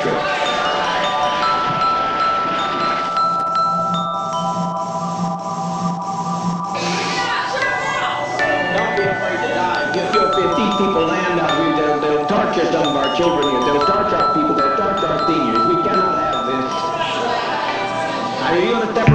Don't be afraid to die. If these people land out here, they'll torture some of our children here. They'll torture our people. They'll torture our seniors. We cannot have this. Are you going to step